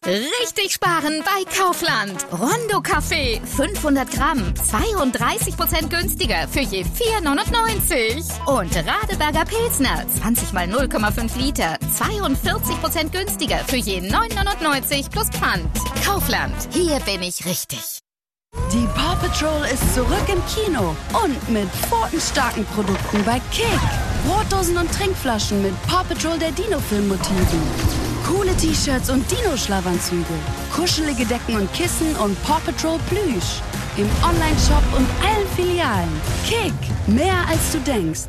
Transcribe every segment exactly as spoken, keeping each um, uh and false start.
Richtig sparen bei Kaufland. Rondo Kaffee, fünfhundert Gramm, zweiunddreißig Prozent günstiger für je vier neunundneunzig. Und Radeberger Pilsner, zwanzig mal null Komma fünf Liter, zweiundvierzig Prozent günstiger für je neun neunundneunzig plus Pfand. Kaufland, hier bin ich richtig. Die Paw Patrol ist zurück im Kino und mit pfotenstarken Produkten bei Kick. Brotdosen und Trinkflaschen mit Paw Patrol der Dino-Film-Motiven. Coole T-Shirts und Dino-Schlafanzüge. Kuschelige Decken und Kissen und Paw Patrol Plüsch. Im Online-Shop und allen Filialen. Kick, mehr als du denkst.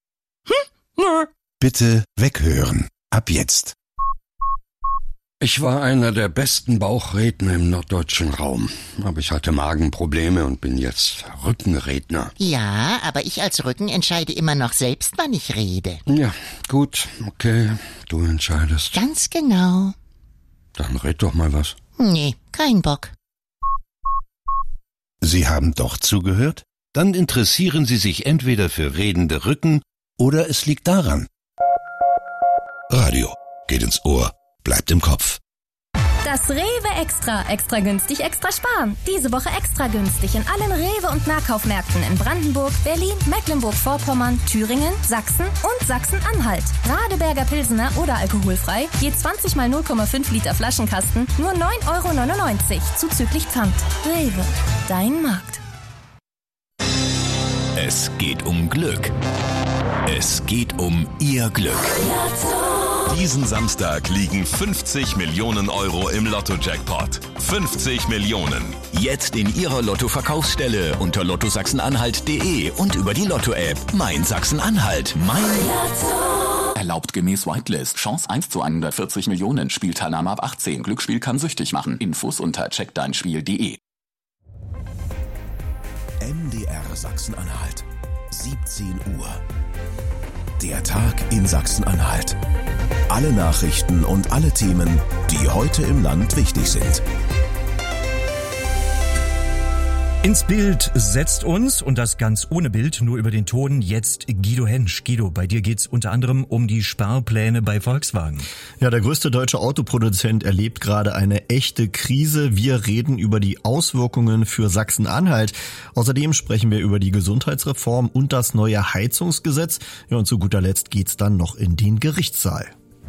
Bitte weghören. Ab jetzt. Ich war einer der besten Bauchredner im norddeutschen Raum. Aber ich hatte Magenprobleme und bin jetzt Rückenredner. Ja, aber ich als Rücken entscheide immer noch selbst, wann ich rede. Ja, gut, okay, du entscheidest. Ganz genau. Dann red doch mal was. Nee, kein Bock. Sie haben doch zugehört? Dann interessieren Sie sich entweder für redende Rücken oder es liegt daran. Radio geht ins Ohr, bleibt im Kopf. Das Rewe Extra. Extra günstig, extra sparen. Diese Woche extra günstig in allen Rewe- und Nahkaufmärkten in Brandenburg, Berlin, Mecklenburg-Vorpommern, Thüringen, Sachsen und Sachsen-Anhalt. Radeberger Pilsener oder alkoholfrei, je zwanzig mal null Komma fünf Liter Flaschenkasten, nur neun Euro neunundneunzig, zuzüglich Pfand. Rewe, dein Markt. Es geht um Glück. Es geht um Ihr Glück. Diesen Samstag liegen fünfzig Millionen Euro im Lotto-Jackpot. fünfzig Millionen. Jetzt in Ihrer Lotto-Verkaufsstelle unter lotto sachsen-anhalt punkt de und über die Lotto-App. Mein Sachsen-Anhalt. Mein Lotto. Erlaubt gemäß Whitelist. Chance eins zu hundertvierzig Millionen. Spielteilnahme ab achtzehn. Glücksspiel kann süchtig machen. Infos unter check dein spiel punkt de. M D R Sachsen-Anhalt. siebzehn Uhr. Der Tag in Sachsen-Anhalt. Alle Nachrichten und alle Themen, die heute im Land wichtig sind. Ins Bild setzt uns, und das ganz ohne Bild, nur über den Ton, jetzt Guido Hensch. Guido, bei dir geht's unter anderem um die Sparpläne bei Volkswagen. Ja, der größte deutsche Autoproduzent erlebt gerade eine echte Krise. Wir reden über die Auswirkungen für Sachsen-Anhalt. Außerdem sprechen wir über die Gesundheitsreform und das neue Heizungsgesetz. Ja, und zu guter Letzt geht's dann noch in den Gerichtssaal.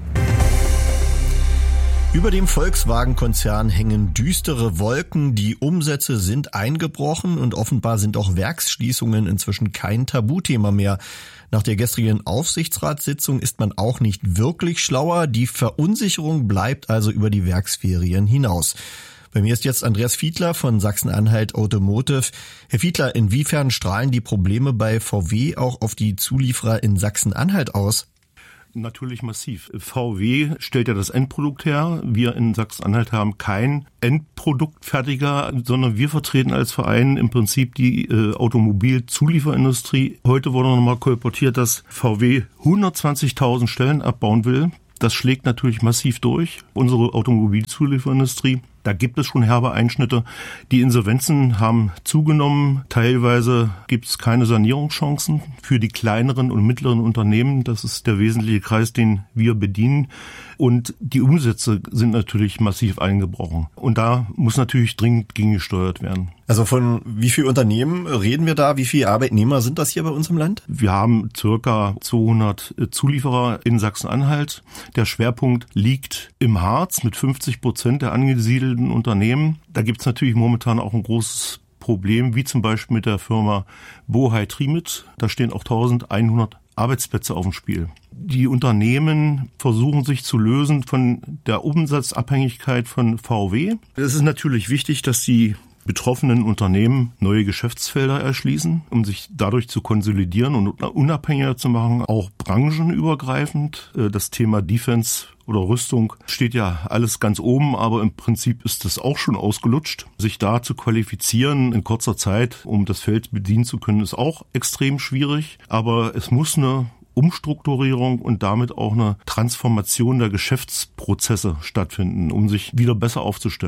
Über dem Volkswagen-Konzern hängen düstere Wolken. Die Umsätze sind eingebrochen und offenbar sind auch Werksschließungen inzwischen kein Tabuthema mehr. Nach der gestrigen Aufsichtsratssitzung ist man auch nicht wirklich schlauer. Die Verunsicherung bleibt also über die Werksferien hinaus. Bei mir ist jetzt Andreas Fiedler von Sachsen-Anhalt Automotive. Herr Fiedler, inwiefern strahlen die Probleme bei V W auch auf die Zulieferer in Sachsen-Anhalt aus? Natürlich massiv. V W stellt ja das Endprodukt her. Wir in Sachsen-Anhalt haben kein Endproduktfertiger, sondern wir vertreten als Verein im Prinzip die äh, Automobilzulieferindustrie. Heute wurde nochmal kolportiert, dass V W hundertzwanzigtausend Stellen abbauen will. Das schlägt natürlich massiv durch. Unsere Automobilzulieferindustrie, da gibt es schon herbe Einschnitte. Die Insolvenzen haben zugenommen. Teilweise gibt es keine Sanierungschancen für die kleineren und mittleren Unternehmen. Das ist der wesentliche Kreis, den wir bedienen. Und die Umsätze sind natürlich massiv eingebrochen. Und da muss natürlich dringend gegengesteuert werden. Also von wie viel Unternehmen reden wir da? Wie viele Arbeitnehmer sind das hier bei uns im Land? Wir haben circa zweihundert Zulieferer in Sachsen-Anhalt. Der Schwerpunkt liegt im Harz mit fünfzig Prozent der angesiedelten Unternehmen. Da gibt es natürlich momentan auch ein großes Problem, wie zum Beispiel mit der Firma Bohai Trimit. Da stehen auch eintausendeinhundert Arbeitsplätze auf dem Spiel. Die Unternehmen versuchen sich zu lösen von der Umsatzabhängigkeit von V W. Es ist natürlich wichtig, dass die betroffenen Unternehmen neue Geschäftsfelder erschließen, um sich dadurch zu konsolidieren und unabhängiger zu machen, auch branchenübergreifend. Das Thema Defense oder Rüstung steht ja alles ganz oben, aber im Prinzip ist das auch schon ausgelutscht. Sich da zu qualifizieren in kurzer Zeit, um das Feld bedienen zu können, ist auch extrem schwierig. Aber es muss eine Umstrukturierung und damit auch eine Transformation der Geschäftsprozesse stattfinden, um sich wieder besser aufzustellen.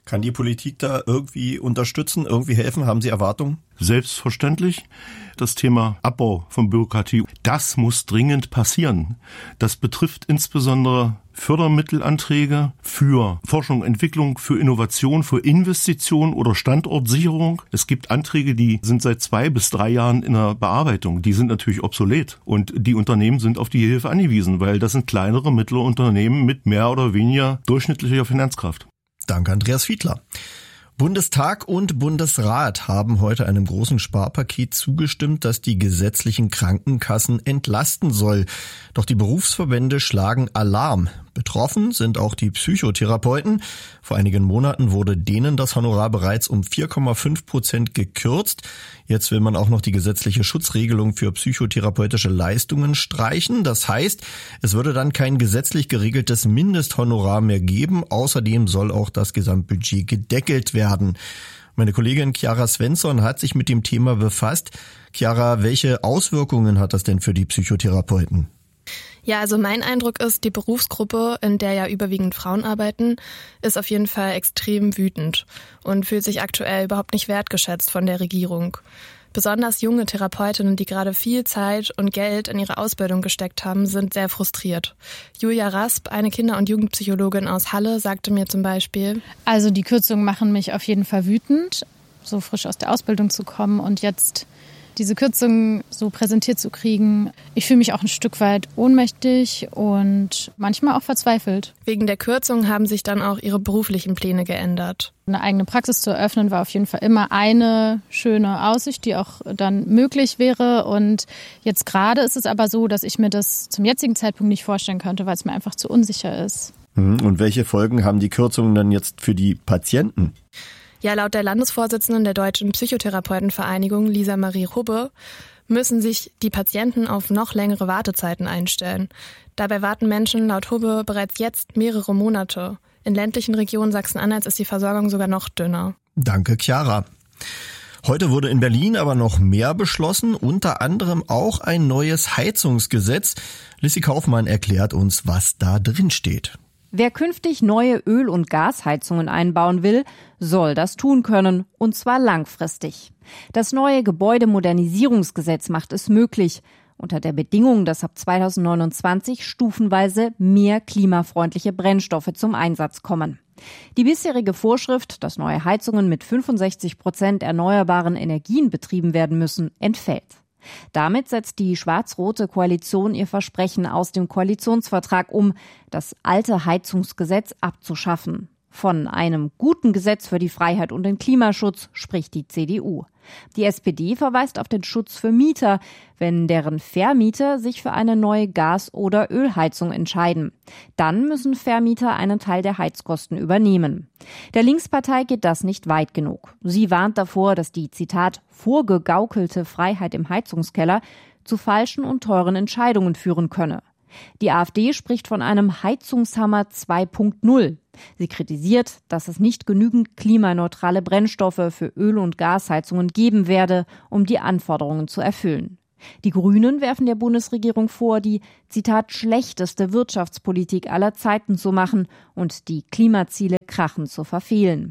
Kann die Politik da irgendwie unterstützen, irgendwie helfen? Haben Sie Erwartungen? Selbstverständlich. Das Thema Abbau von Bürokratie, das muss dringend passieren. Das betrifft insbesondere Fördermittelanträge für Forschung, Entwicklung, für Innovation, für Investition oder Standortsicherung. Es gibt Anträge, die sind seit zwei bis drei Jahren in der Bearbeitung. Die sind natürlich obsolet und die Unternehmen sind auf die Hilfe angewiesen, weil das sind kleinere, mittlere Unternehmen mit mehr oder weniger durchschnittlicher Finanzkraft. Danke, Andreas Fiedler. Bundestag und Bundesrat haben heute einem großen Sparpaket zugestimmt, das die gesetzlichen Krankenkassen entlasten soll. Doch die Berufsverbände schlagen Alarm. Betroffen sind auch die Psychotherapeuten. Vor einigen Monaten wurde denen das Honorar bereits um vier Komma fünf Prozent gekürzt. Jetzt will man auch noch die gesetzliche Schutzregelung für psychotherapeutische Leistungen streichen. Das heißt, es würde dann kein gesetzlich geregeltes Mindesthonorar mehr geben. Außerdem soll auch das Gesamtbudget gedeckelt werden. Meine Kollegin Chiara Svensson hat sich mit dem Thema befasst. Chiara, welche Auswirkungen hat das denn für die Psychotherapeuten? Ja, also mein Eindruck ist, die Berufsgruppe, in der ja überwiegend Frauen arbeiten, ist auf jeden Fall extrem wütend und fühlt sich aktuell überhaupt nicht wertgeschätzt von der Regierung. Besonders junge Therapeutinnen, die gerade viel Zeit und Geld in ihre Ausbildung gesteckt haben, sind sehr frustriert. Julia Rasp, eine Kinder- und Jugendpsychologin aus Halle, sagte mir zum Beispiel: Also die Kürzungen machen mich auf jeden Fall wütend, so frisch aus der Ausbildung zu kommen und jetzt diese Kürzungen so präsentiert zu kriegen. Ich fühle mich auch ein Stück weit ohnmächtig und manchmal auch verzweifelt. Wegen der Kürzung haben sich dann auch ihre beruflichen Pläne geändert. Eine eigene Praxis zu eröffnen war auf jeden Fall immer eine schöne Aussicht, die auch dann möglich wäre. Und jetzt gerade ist es aber so, dass ich mir das zum jetzigen Zeitpunkt nicht vorstellen könnte, weil es mir einfach zu unsicher ist. Und welche Folgen haben die Kürzungen dann jetzt für die Patienten? Ja, laut der Landesvorsitzenden der Deutschen Psychotherapeutenvereinigung, Lisa Marie Hubbe, müssen sich die Patienten auf noch längere Wartezeiten einstellen. Dabei warten Menschen laut Hubbe bereits jetzt mehrere Monate. In ländlichen Regionen Sachsen-Anhalts ist die Versorgung sogar noch dünner. Danke, Chiara. Heute wurde in Berlin aber noch mehr beschlossen, unter anderem auch ein neues Heizungsgesetz. Lissy Kaufmann erklärt uns, was da drin steht. Wer künftig neue Öl- und Gasheizungen einbauen will, soll das tun können, und zwar langfristig. Das neue Gebäudemodernisierungsgesetz macht es möglich, unter der Bedingung, dass ab zweitausendneunundzwanzig stufenweise mehr klimafreundliche Brennstoffe zum Einsatz kommen. Die bisherige Vorschrift, dass neue Heizungen mit fünfundsechzig Prozent erneuerbaren Energien betrieben werden müssen, entfällt. Damit setzt die schwarz-rote Koalition ihr Versprechen aus dem Koalitionsvertrag um, das alte Heizungsgesetz abzuschaffen. Von einem guten Gesetz für die Freiheit und den Klimaschutz spricht die C D U. Die S P D verweist auf den Schutz für Mieter, wenn deren Vermieter sich für eine neue Gas- oder Ölheizung entscheiden. Dann müssen Vermieter einen Teil der Heizkosten übernehmen. Der Linkspartei geht das nicht weit genug. Sie warnt davor, dass die, Zitat, vorgegaukelte Freiheit im Heizungskeller zu falschen und teuren Entscheidungen führen könne. Die AfD spricht von einem Heizungshammer zwei Punkt null. Sie kritisiert, dass es nicht genügend klimaneutrale Brennstoffe für Öl- und Gasheizungen geben werde, um die Anforderungen zu erfüllen. Die Grünen werfen der Bundesregierung vor, die, Zitat, schlechteste Wirtschaftspolitik aller Zeiten zu machen und die Klimaziele krachend zu verfehlen.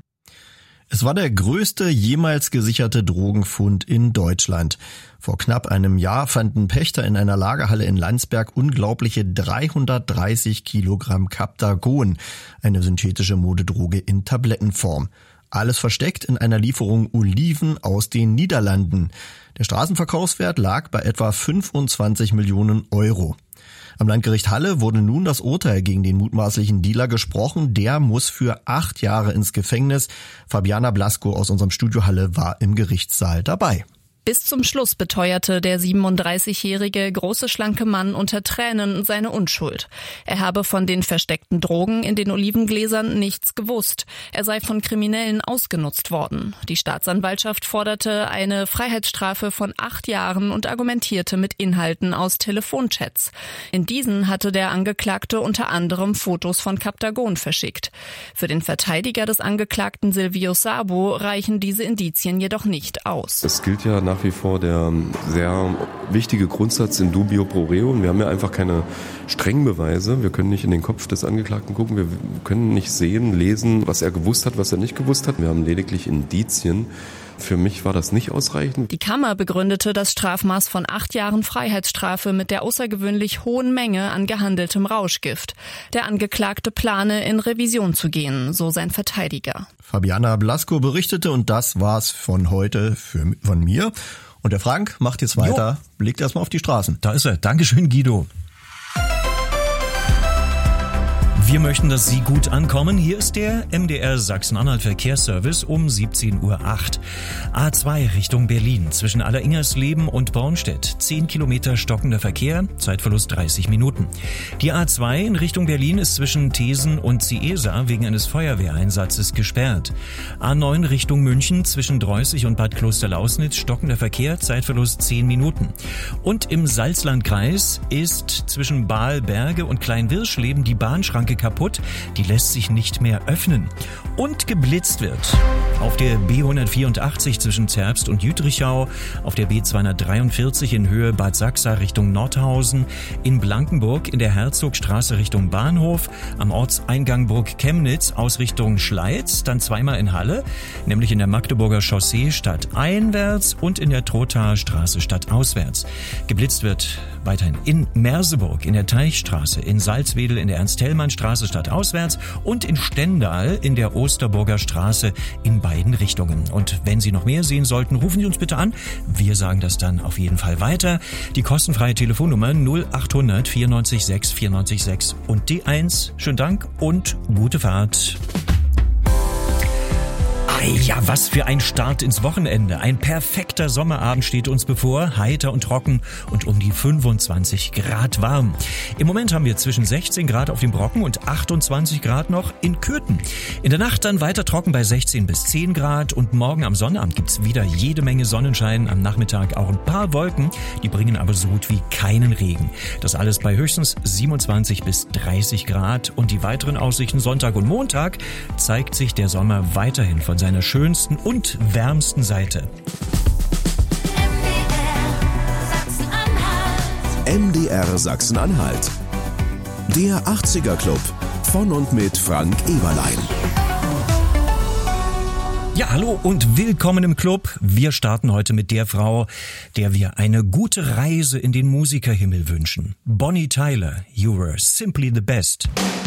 Es war der größte jemals gesicherte Drogenfund in Deutschland. Vor knapp einem Jahr fanden Pächter in einer Lagerhalle in Landsberg unglaubliche dreihundertdreißig Kilogramm Captagon, eine synthetische Modedroge in Tablettenform. Alles versteckt in einer Lieferung Oliven aus den Niederlanden. Der Straßenverkaufswert lag bei etwa fünfundzwanzig Millionen Euro. Am Landgericht Halle wurde nun das Urteil gegen den mutmaßlichen Dealer gesprochen. Der muss für acht Jahre ins Gefängnis. Fabiana Blasko aus unserem Studio Halle war im Gerichtssaal dabei. Bis zum Schluss beteuerte der siebenunddreißigjährige große schlanke Mann unter Tränen seine Unschuld. Er habe von den versteckten Drogen in den Olivengläsern nichts gewusst. Er sei von Kriminellen ausgenutzt worden. Die Staatsanwaltschaft forderte eine Freiheitsstrafe von acht Jahren und argumentierte mit Inhalten aus Telefonchats. In diesen hatte der Angeklagte unter anderem Fotos von Captagon verschickt. Für den Verteidiger des Angeklagten Silvius Sabo reichen diese Indizien jedoch nicht aus. Es gilt ja nach wie vor der sehr wichtige Grundsatz in dubio pro reo. Wir haben ja einfach keine Strengbeweise. Wir können nicht in den Kopf des Angeklagten gucken. Wir können nicht sehen, lesen, was er gewusst hat, was er nicht gewusst hat. Wir haben lediglich Indizien. Für mich war das nicht ausreichend. Die Kammer begründete das Strafmaß von acht Jahren Freiheitsstrafe mit der außergewöhnlich hohen Menge an gehandeltem Rauschgift. Der Angeklagte plane, in Revision zu gehen, so sein Verteidiger. Fabiana Blasco berichtete und das war's von heute für, von mir. Und der Frank macht jetzt weiter, jo. Blickt erstmal auf die Straßen. Da ist er. Dankeschön, Guido. Wir möchten, dass Sie gut ankommen. Hier ist der M D R Sachsen-Anhalt Verkehrsservice um siebzehn Uhr acht. A zwei Richtung Berlin zwischen Alleringersleben und Bornstedt. zehn Kilometer stockender Verkehr, Zeitverlust dreißig Minuten. Die A zwei in Richtung Berlin ist zwischen Thesen und Ciesa wegen eines Feuerwehreinsatzes gesperrt. A neun Richtung München zwischen Dreußig und Bad Klosterlausnitz stockender Verkehr, Zeitverlust zehn Minuten. Und im Salzlandkreis ist zwischen Baalberge und Kleinwirschleben die Bahnschranke kaputt, die lässt sich nicht mehr öffnen. Und geblitzt wird auf der B hundertvierundachtzig zwischen Zerbst und Jütrichau, auf der B zweihundertdreiundvierzig in Höhe Bad Sachsa Richtung Nordhausen, in Blankenburg in der Herzogstraße Richtung Bahnhof, am Ortseingang Burg-Chemnitz aus Richtung Schleiz, dann zweimal in Halle, nämlich in der Magdeburger Chaussee stadteinwärts und in der Trothaer Straße stadtauswärts. Geblitzt wird weiterhin in Merseburg, in der Teichstraße, in Salzwedel, in der Ernst-Hellmann-Straße stadtauswärts und in Stendal in der Osterburger Straße in beiden Richtungen. Und wenn Sie noch mehr sehen sollten, rufen Sie uns bitte an. Wir sagen das dann auf jeden Fall weiter. Die kostenfreie Telefonnummer null achthundert vierundneunzig sechs vierundneunzig sechs und D eins. Schönen Dank und gute Fahrt. Ja, was für ein Start ins Wochenende. Ein perfekter Sommerabend steht uns bevor, heiter und trocken und um die fünfundzwanzig Grad warm. Im Moment haben wir zwischen sechzehn Grad auf dem Brocken und achtundzwanzig Grad noch in Köthen. In der Nacht dann weiter trocken bei sechzehn bis zehn Grad und morgen am Sonnabend gibt's wieder jede Menge Sonnenschein, am Nachmittag auch ein paar Wolken, die bringen aber so gut wie keinen Regen. Das alles bei höchstens siebenundzwanzig bis dreißig Grad und die weiteren Aussichten Sonntag und Montag zeigt sich der Sommer weiterhin von seiner schönsten und wärmsten Seite. M D R Sachsen-Anhalt. Der achtziger Club von und mit Frank Eberlein. Ja, hallo und willkommen im Club. Wir starten heute mit der Frau, der wir eine gute Reise in den Musikerhimmel wünschen. Bonnie Tyler, You Were Simply the Best.